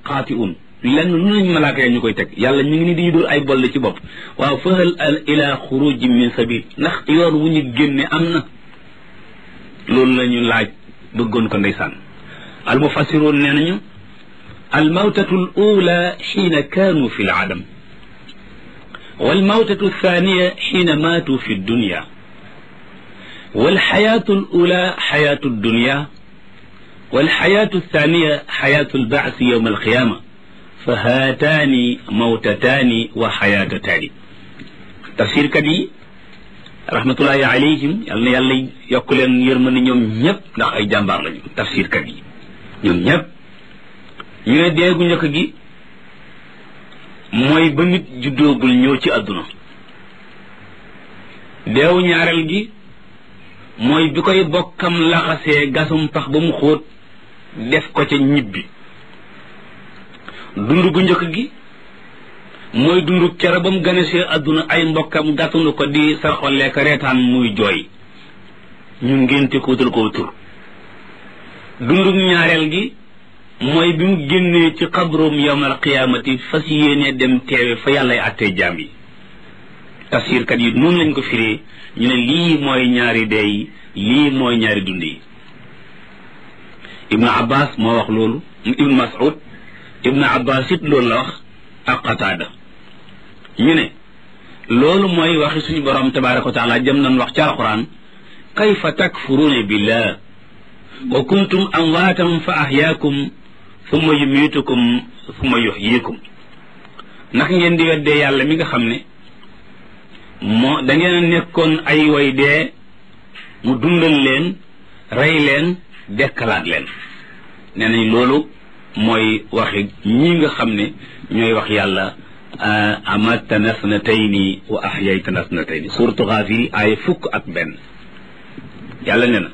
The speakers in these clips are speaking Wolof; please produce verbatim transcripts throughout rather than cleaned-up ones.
qaati'un lenn lu nañ malaaka ya ñu koy teg yàlla ñu ngi ni di ñu dul ay boll ci bopp waaw fa hal ila xurujin min sabil ndax yoon wu ñu génne am na loolu la ñu laaj bëggoon ko ndeysaan al mufassiroon nee nañu al mawtatu al ula xiina kaanu fi l adam wal mawtatu thaniya xiina maatu fi dunya wal xayaatu al ula xayaatu dunya wal xayaatu thaniya xayaatu al baasi yowma al qiyama fa haataani mawtataani wa xayaatataani tafsirkat yi rahmatullahi alayhim yal na yàlla yokk leen yërmande ñoom ñëpp ndax ay jàmbaar lañu tafsirkat yi ñoom ñëpp ñu ne deegu njëkk gi mooy ba nit juddoogul ñëw ci àdduna deewu ñaareel gi mooy bi koy bokkam laxasee gasum pax ba mu xóot def ko ca ñibbi dund gu njëkk gi mooy dundu kere ba mu ganesee àdduna ay mbokkam gàttandu ko di sarxolleeka reetaan muy jooy ñu ngénte ko wutal ko tur dundu ñaareel gi mooy bi mu génnee ci xabroom yawmal qiyaamati fas yéenee dem teewe fa yàllay àttee jaam yi tafsirkat yi noonu lañ ko firee ñu ne lii mooy ñaari dee yi lii mooy ñaari dund yi ibnu abbas moo wax loolu ibnu mas'ud ibnu abbas it loolu la wax ak qataada ñu ne loolu mooy waxi suñu borom tabaraka wa taala jëm nañ wax ci alquran kayfa takfuruuna billah wa kuntum amwaatan fa ahyaakum thumma yumiitukum thumma yuhyikum ndax ngeen di weddee yàlla mi nga xam ne moo da ngeen a nekkoon ay way dee mu dundal leen rey leen dekkalaat leen nee nañ loolu mooy waxi ñi nga xam ne ñooy wax yàlla amattana snatayni wa ahyaytana snatayni suratu Gaafir ay fukk ak benn yàlla ne na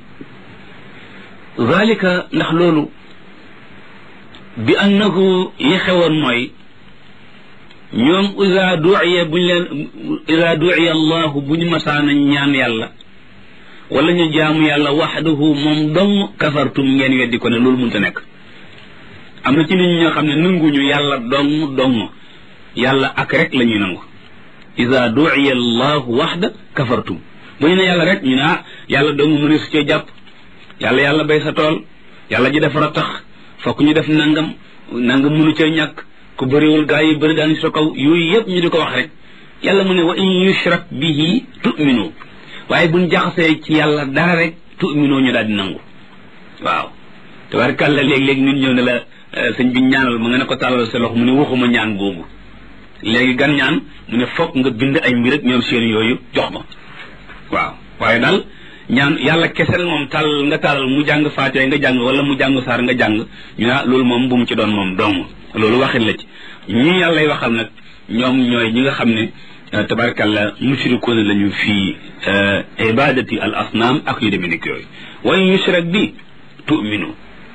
zalika ndax loolu bi annahu yi xewoon mooy ñoom ida duiya buñ leen ida duiya allahu bu ñu masaana ñaan yàlla wala ñu jaamu yàlla waxdahu moom dong kafartum ngeen weddi ko ne loolu mënta nekk am na ci nit ñi ñoo xam ne nanguñu yàlla dong dong yàlla ak rek la ñuy nangu ida duiya allahu waxda kafartum bu ñu ne yàlla rek ñu ne ah yàlla dong mëne su cee jàpp yàlla yàlla bay sa tool yàlla ji dafa tax fokk ñu def nangam nangam mënu cee ñàkk ku bëriwul gaa yi bëri daan sa kaw yooyu yëpp ñu di ko wax rek yàlla mu ne wa in yushrak bihi tu'minu waaye buñ jaxasee ci yàlla dara rek tu'minu ñu daal di nangu waaw tabarkàlla léeg-léeg nit ñëw ne la sëñ bi ñaanal ma nga ne ko tàllal sa loxo mu ne waxuma ñaan boobu léegi gan ñaan mu ne fokk nga bind ay mbir ak ñoom seen yooyu jox ma waaw waaye daal ñaan yàlla kesel moom tàll nga tàllal mu jàng faatee nga jàng wala mu jàng saar nga jàng ñu ne loolu moom bu mu ci doon moom dong loolu waxin la ci ñi yàllay waxal nag ñoom ñooy ñi nga xam ne tabarkàlla mushrikuuna lañu fii ibadati al asnaam ak yu demee nekk yooyu wa in yushrak bi tu'minu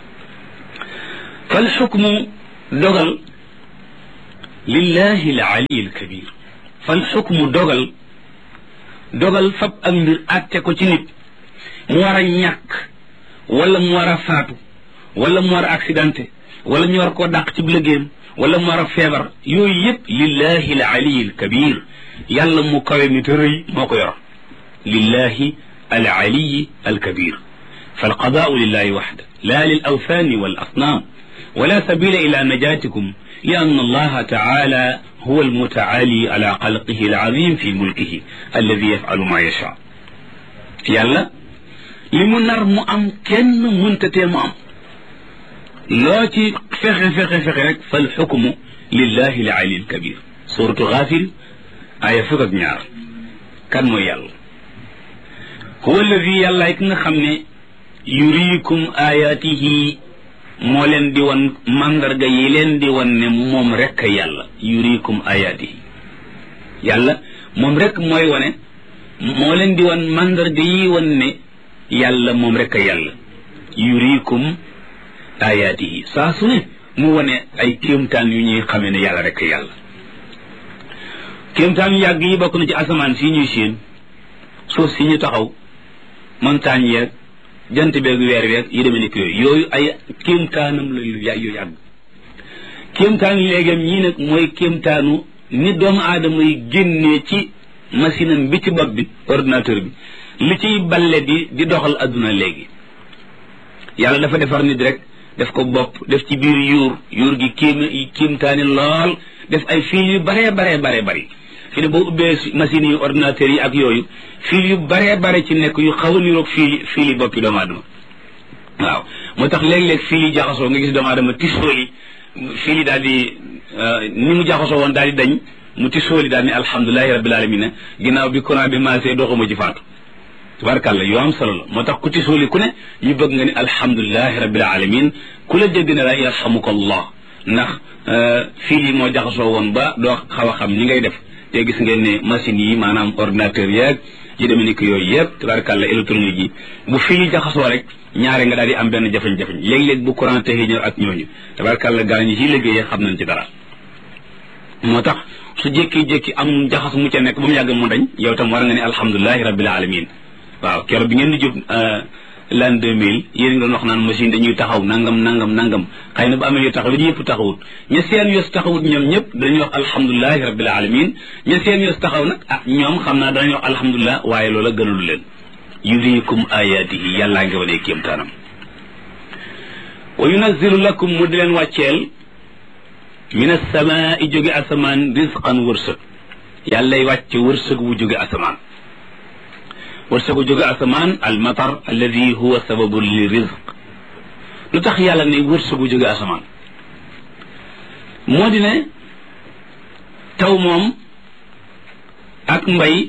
fal xukmu dogal lillahi al ali al kabir fal xukmu dogal dogal fab ak mbir àtte ko ci nit mu war a ñàkk wala mu war a faatu wala mu war a accidenté wala ñu war koo dàq ci liggéeyam wala mu war a feebar yooyu yëpp lillahi al ali al kabir yàlla mu kawe mi te rëy moo ko yor lillahi al ali al kabir fal qadaau lillahi waxda la lil awthani wal asnam wala sabila ila najatikum li anna allaha taala huwa almutaali ala xalqihi alazim fi mulkihi alladi yafalu ma yacha yàlla li mu nar mu am kenn muntatee mu am loo ci fexe fexe fexe rek fal xukmu lillahi al ali al kabir suratu Gaafir aaya fukk ak ñaar kan mooy yàlla huwa alladi yàlla ki nga xam ne yuriikum ayatihi moo leen di wan mandarga yi leen di wan ne moom rek a yàlla yuriikum ayatihi yàlla moom rek mooy wane moo leen di wan mandarga yi wan ne yàlla moom rek a yàlla yuriikum ayatihi saa su ne mu wane ay kéemtaan yu ñuy xamee ne yàlla rek a yàlla kéemtaan yu yàgg yi bokk na ci asamaan si ñuy séen suuf si ñu taxaw montagne yeeg jant beeg weer weeg yi demee nekk yooyu yooyu ay kéemtaanam la yu yàgg kéemtaanu léegam ñii nag mooy kéemtaanu ni doomu aadama yi génnee ci machine am bi ci bopp bi ordinateur bi li ciy balle di di doxal adduna léegi yàlla dafa defar nit rek def ko bopp def ci biir yuur yuur gi kéem kéemtaani lool def ay fil yu baree baree baree bari fi ne boo ubbee machines yi ordinateurs yi ak yooyu fil yu baree bare ci nekk yu xaw a niroog fil fil yi boppi doomu aadama waaw moo tax léeg-léeg fil yi jaxasoo nga gis doomu aadama tisooli fil yi daal di ni mu jaxasoo woon daal di dañ mu tisooli daal ni alhamdulilahi rabbil alamin ginnaaw bi courant bi maasee doxuma ci faatu tabarakàllah yoo am solo la moo tax ku tisooli ku ne ñu bëgg nga ni alhamdulilahi rabbil alamin ku la dégg ne la yarhamuka allah ndax fil yi moo jaxasoo woon ba doo xaw a xam ni ngay def te gis ngeen ne machines yi maanaam ordinateur yeeg yi demee ni ko yooyu yëpp tabarakàllah électronique yi bu fil yi jaxasoo rek ñaare nga daal di am benn jafe-jafe léeg-léeg bu courant te ñëw ak ñooñu tabarakàllah gaa ñi ci liggéeyee xam nañ ci dara moo tax su jékki-jékki am jaxas mu ca nekk ba mu yàgg mu dañ yow tam war nga ne alhamdulilahi rabbil alamin waaw keroog bi ngeen di jub l'an deux mille yéen ngi doon wax naan machine dañuy taxaw nangam nangam nangam xëy na ba amee yu taxaw it yëpp taxawut ña seen yos taxawut ñoom ñëpp dañuy wax alhamdulilahi rabbil alamin ña seen yos taxaw nag ah ñoom xam naa danañuy wax alhamdulilah waaye loola gënalu leen yuriikum ayaatihi yàllaa ngi wanee kéemtaanam wa yunazzilu lakum mu di leen wàcceel min as-samaa'i jóge asamaan rizqan wërsëg yàllay wàcce wërsëg wu jóge asamaan wërsëg wu jóge asamaan al matar alladi huwa sababu li rizq lu tax yàlla ne wërsëg wu jóge asamaan moo di ne taw moom ak mbay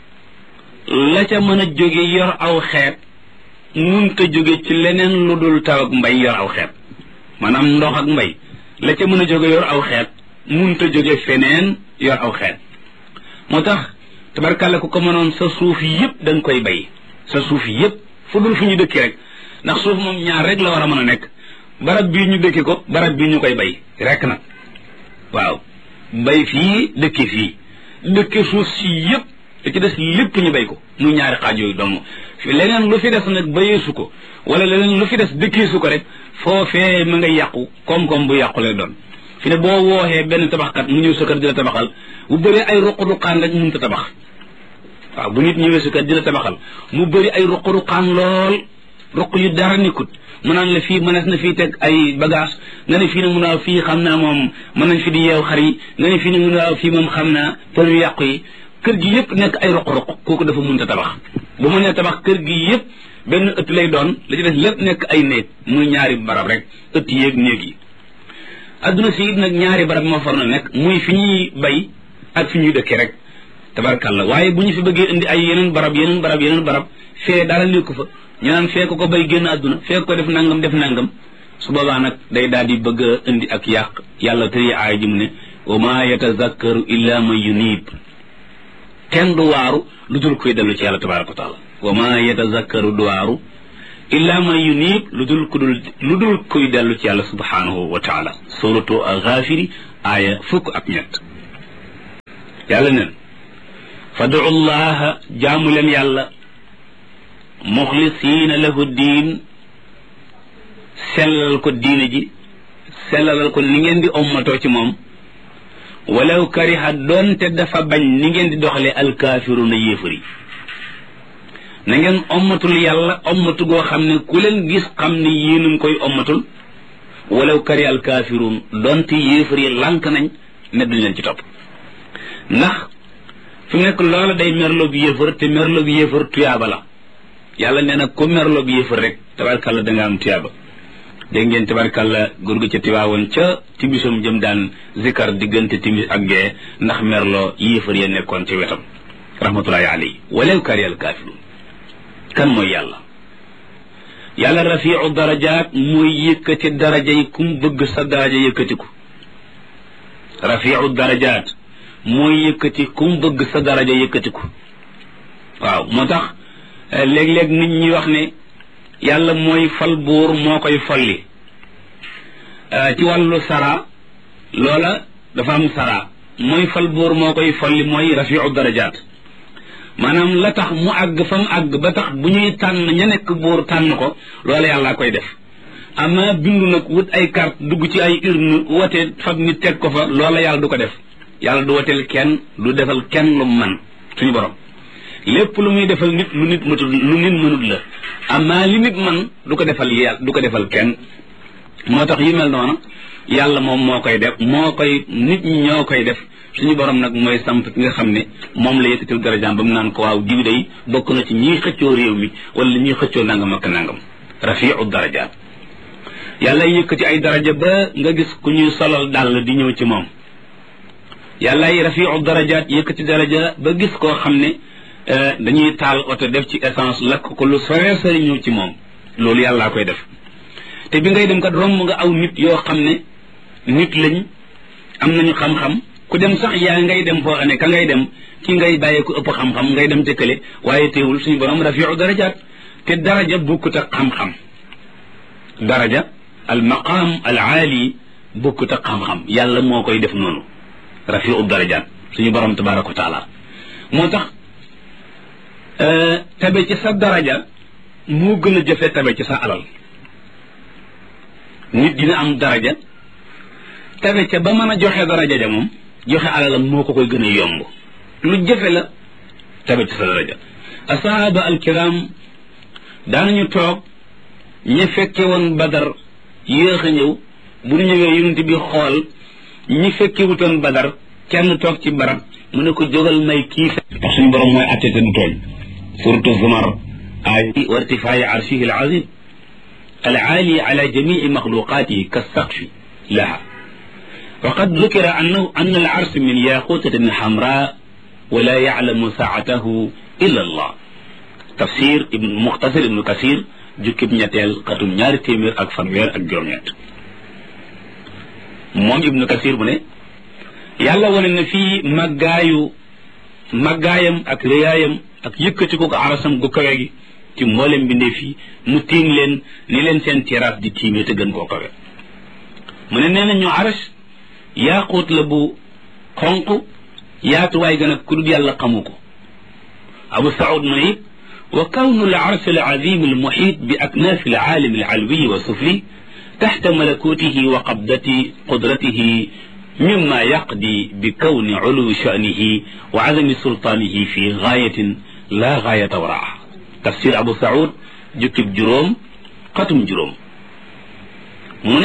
la ca mën a jóge yor aw xeet munta jóge ci leneen lu dul taw ak mbay yor aw xeet maanaam ndox ak mbay la ca mën a jóge yor aw xeet munta jóge feneen yor aw xeet moo tax tabarkàlla ku ko mënoon sa suuf yëpp da nga koy bay sa suuf yëpp fu dul fu ñu dëkki rek ndax suuf moom ñaar rek la war a mën a nekk barab bii ñu dëkki ko barab bii ñu koy bay rek nag waaw bay fii dëkki fii dëkki suuf si yëpp li ci des lépp ñu bay ko muy ñaari xaaj yooyu dong leneen lu fi des nag bayeesu ko wala leneen lu fi des dëkkeesu ko rek foofee ma nga yàqu koom-koom bu yàqu lay doon fi ne boo wooxee benn tabaxkat mu ñëw sa kër di la tabaxal bu bëree ay ruq-ruqaan rek mënut a tabax waaw bu nit ñëwee sa kër di la tabaxal mu bëri ay ruq-ruqaan lool ruq yu dara nekkut mu naan la fii mënees na fii teg ay bagage nga ne fii ne mun a fii xam naa moom mën nañ fi di yeew xar yi nga ne fii ne mun a fii moom xam naa për yu yàqu yi kër gi yëpp nekk ay ruq-ruq kooku dafa mënut a tabax bu mu nee tabax kër gi yëpp benn ëtt lay doon la ci des lépp nekk ay néeg muy ñaari barab rek ëtt yéeg néeg yi adduna si it nag ñaari barab moo far na nekk muy fi ñuy bay ak fi ñuy dëkkee rek tabarkalla waaye bu ñu fi bëggee indi ay yeneen barab yeneen barab yeneen barab fee dara nekku fa ñu naan fee ko ko bay génn adduna fee ko def nangam def nangam su boobaa nag day daal di bëgg a indi ak yàq yàlla tëri aay ji mu ne wa ma yatazakkaru illa man yunib kenn du waaru lu dul koy dellu ci yàlla tabaraka wa taala wa ma yatazakkaru du waaru illa man yunib lu dul ku dul lu dul koy dellu ci yàlla subhanahu wa taala suratu Ghafiri aaya fukk ak ñett yàlla nen fadu llaha jaamu leen yàlla muxlisiina lahu diin sellalal ko diine ji sellalal ko ni ngeen di ommatoo ci moom walaw kariha doonte dafa bañ ni ngeen di doxalee alkaafiruuna yéefar yi na ngeen ommatul yàlla ommatu goo xam ne ku leen gis xam ne yéen a ngi koy ommatul walaw kariha alkaafiruun doonte yéefar yi lànk nañ ne duñ leen ci topp ndax fi mu nekk loola day merloo bi yéefar te merloo bi yéefar tuyaaba la yàlla nee na ku merloo bi yéefar rek tabarkàlla da nga am tuyaaba dégg ngeen tabarkàlla góor gu ca tiwaawoon ca timisam jëm daan zikar diggante timis ak gee ndax merloo yéefar ya nekkoon ci wetam rahmatullahi alayhi walaw kariha alkaafiruun kan mooy yàlla yàlla rafiu darajaat mooy yëkkati daraja yi kum bëgg sa daraja yëkkatiku rafiu darajaat mooy yëkkati kum bëgg sa daraja yëkkatiku waaw moo tax léeg-léeg nit ñi wax ne yàlla mooy fal buur moo koy folli ci wàllu sara loola dafa am sara mooy fal buur moo koy folli mooy rafiu darajaat maanaam la tax mu àgg fa mu àgg ba tax bu ñuy tànn ña nekk buur tànn ko loola yàlla koy def ama bindu nag wut ay carte dugg ci ay urne wote fab nit teg ko fa loola yàlla du ko def yàlla du woteel kenn du defal kenn lu man suñu borom lépp lu muy defal nit lu nit matul lu nit mënut la ama li nit man du ko defal yàlla du ko defal kenn moo tax yu mel noonu yàlla moom moo koy def moo koy nit ñi ñoo koy def suñu borom nag mooy samp ki nga xam ne moom la yëkkatil darajaam ba mu naan ko waaw diw day bokk na ci ñiy xëccoo réew mi wala ñiy xëccoo nangam ak nangam rafiu darajaat yàlla yëkkati ay daraja ba nga gis ku ñuy solal dàll di ñëw ci moom yàlla yi rafiu darajaat yëkkati daraja ba gis koo xam ne dañuy taal oto def ci essence lakk ko lu sore sore ñëw ci moom loolu yàllaa koy def te bi ngay dem kat romb nga aw nit yoo xam ne nit lañ am nañu xam-xam ku dem sax yaa ngay dem foo xam ne ka ngay dem ki ngay bàyyee ku ëpp xam-xam ngay dem tëkkale waaye teewul suñu borom rafiu darajaat te daraja bokkut ak xam-xam daraja al maqaam al aali bokkut ak xam-xam yàlla moo koy def noonu rafiu darajaat suñu borom tabaraka wa taala moo tax tabe ci sa daraja moo gën a jëfe tabe ci sa alal nit dina am daraja tabe ca ba mën a joxe daraja ja moom joxe alalam moo ko koy gën a yomb lu jëfe la tabe ci sa daraja asahaba alkiram daanañu toog ñi fekke woon badar yéex a ñëw bu ñu ñëwee yonent bi xool ñi fekke wutoon badar kenn toog ci barab mu ne ko jógal may kii ndax suñu borom mooy atte te du tooñ suratu zumar ay wa irtifaa'i arshihi al azim al aali ala jamii maxluqaatihi ka saqfi laha وقد ذكر أنه أن العرش من ياقوتة حمراء ولا يعلم ساعته إلا الله تفسير ابن مختصر ابن كثير جكب نياتيل قطم نيار تيمير أك فنوير أك جرميات موم ابن كثير بني يالا ونن في مغايو مغايم أك ريايم أك يكتكوك عرسم غكوغي ci mbolem bindé fi mu tim len ni len sen terrasse di timé te gën ko kawé mu ne néna ñu arash yaqut la bu xonq yaatu way gën ak ku dul yàlla xamuko abu saud munib wa kawnu al arsh al azim al muhit bi aknaf al alim al alwi wa sufli تحت ملكوته وقبضة قدرته مما يقضي بكون علو شأنه وعدم سلطانه في غاية لا غاية وراءها تفسير أبو سعود جكب جروم قتم جروم من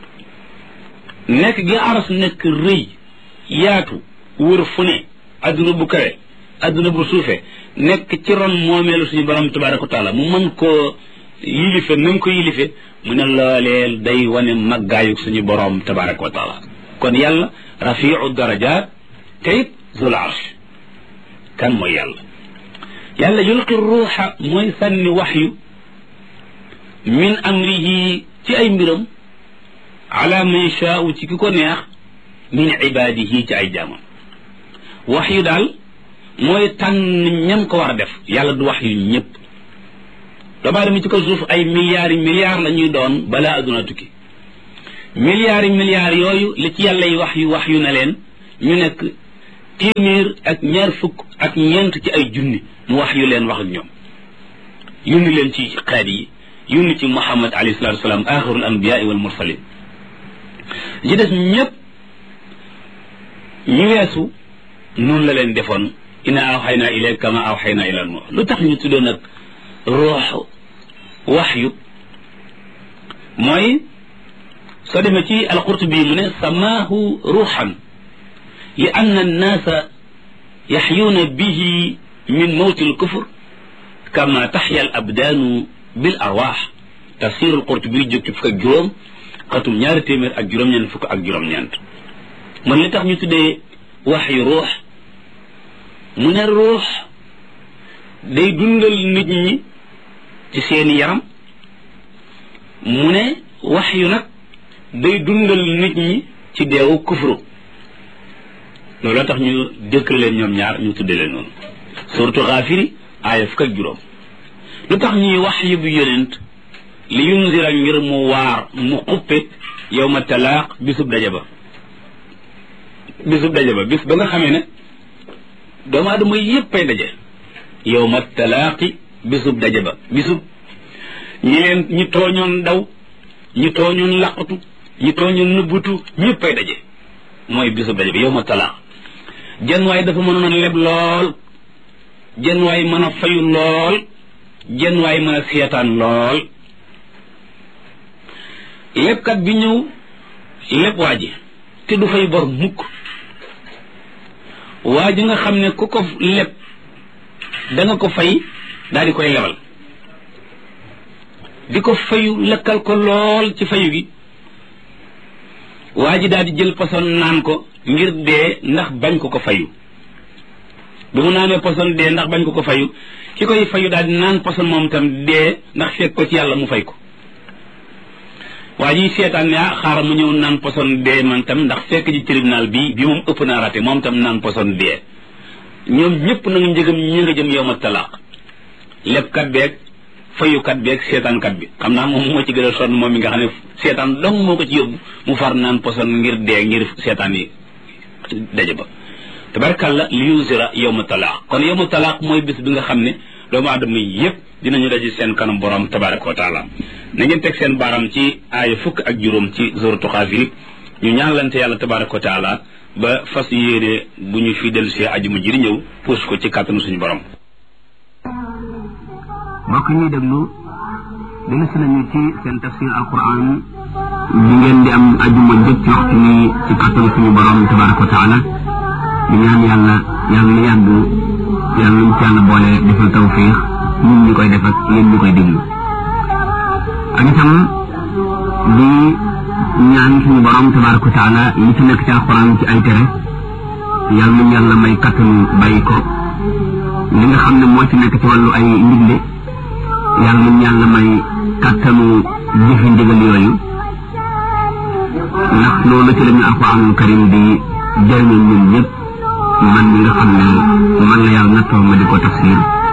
نك جي عرس نك ري ياتو ورفني أدنو بكري أدنو بسوفة نك تيران موميلو سي برام تبارك وتعالى ممن كو يلفه نمكو يلفه من الله ليل داي وني مغايو سي برام تبارك وتعالى كون يالا رفيع الدرجات كيف ذو العرش كان مو يالا يالا يلقي الروح موي سني وحي من امره تي اي ميرم على من شاء تي كيكو نيه من عباده تي اي جامم وحي دال موي تان ñam ko wara def yalla du wahyu ñepp dama dem ci ko suuf ay milliards milliards lañuy doon bala aduna tukki milliards milliards yoyu li ci yalla yi wahyu wahyu na len ñu nek témir ak ñaar fukk ak ñent ci ay junni mu wax yu leen wax ak ñoom yónni leen ci xaat yi yónni ci muhammad alayhi salatu wasalam axirul anbiya wal mursalin ji des ñëpp ñu weesu noonu la leen defoon ina awxayna ilayka kama awxayna ila nuux lu tax ñu tuddee nag ruux waxyu mooy soo demee ci alqurtubi mu ne samaahu ruuxan li anna annaasa yaxyuuna bihi من موت الكفر كما تحيا الأبدان بالأرواح تفسير القرطبي جوك فك جروم قتم ñaar témèr ak juroom ñen fuk ak juroom ñent man li tax ñu tuddé wahyi ruh mu ne ruh day dundal nit ñi ci seen yaram mu ne wahyu nak day dundal nit ñi ci deewu kufru lolu tax ñu dekk leen ñom ñaar ñu tuddé leen non surtout Ghafiri aaya fukk ak juróom lu tax ñuy wax yu bu yonent li yunzira ngir mu waar mu xuppe yow ma talaaq bisub daje ba bisub daje ba bis ba nga xamee ne doomu aadama yéppay daje yow ma talaaqi bisub daje ba bisub ñi leen ñi tooñoon daw ñu tooñoon laqatu ñu tooñoon nëbbutu ñëppay daje mooy bisu daje bi yawma talaaq jenn waay dafa mënoon a leb lool jenn waay mën a fayu lool jenn waay mën a seetaan lool lebkat bi ñëw leb waa ji te du fay bor mukk waa ji nga xam ne ku ko leb da nga ko fay daal di koy lebal di ko fayu lëkkal ko lool ci fayu gi waa ji daal di jël poson naan ko ngir dee ndax bañ ko ko fayu bi mu naanee poson dee ndax bañ ko ko fayu ki koy fayu daal di naan poson moom tam dee ndax fekk ko ci yàlla mu fay ko waa ji seetaan ne ah xaaral mu ñëw naan poson dee man tam ndax fekk ci tribunal bi bi moom ëpp naa raté moom tam naan poson dee ñoom ñëpp nag njëgam ñi nga jëm yawma talaaq lebkat beeg fayukat beeg seetaankat bi xam naa moom moo ci gën a sonn moom mi nga xam ne seetaan dong moo ko ci yóbbu mu far naan poson ngir dee ngir seetaan yi daje ba tabarkàlla li yusira yawma talaaq kon yawma talaaq mooy bis bi nga xam ne doomu aadama yi yëpp dinañu daje seen kanam borom tabaraka wa taala na ngeen teg seen baaram ci aaya fukk ak juróom ci suratu Xaafir ñu ñaanlante yàlla tabaraka wa taala ba fas yéene bu ñu fi dellu si ajuma ji di ñëw puus ko ci kàttanu suñu borom. mbokk ñuy déglu dellu si nañu ci seen tafsir alquran bi ngeen di am ajuma jëkk ci waxtu ni ci kàttanu suñu borom tabaraka wa taala di ñaan yàlla yàlla na yàgg yàlla nañ ci yàlla boole defal tawfiix ñun ñi koy def ak yéen ñi koy déglu ak itam di ñaan suñu borom tabaraka wa taala li ci nekk ci alquran ci ay tere yàlla nañ yàlla may kattanu bàyyi ko li nga xam ne moo ci nekk ci wàllu ay ndigle yàlla nañ yàlla may kattanu jëfi ndigal yooyu ndax loolu ci la ñu alquranul karim di jëriñu ñun ñëpp man mi nga xam ne man la yàlla nattoo ma di ko tafsir